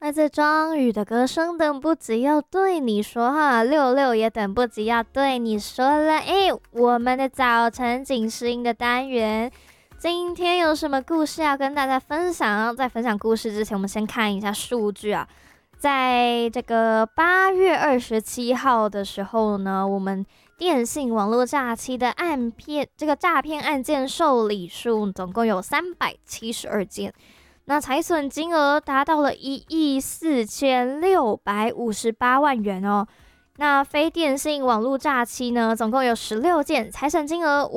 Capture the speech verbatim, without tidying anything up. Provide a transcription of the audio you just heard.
来自庄宇的歌声，等不及要对你说哈，六六也等不及要对你说了。诶，我们的早晨警示音的单元，今天有什么故事要跟大家分享？在分享故事之前，我们先看一下数据啊。在这个八月二十七号的时候呢，我们电信网络诈欺的案片，这个诈骗案件受理数总共有三百七十二件。那财损金额达到了一亿四千六百五十八万元哦。那非电信网络诈欺呢，总共有十六件，财产金额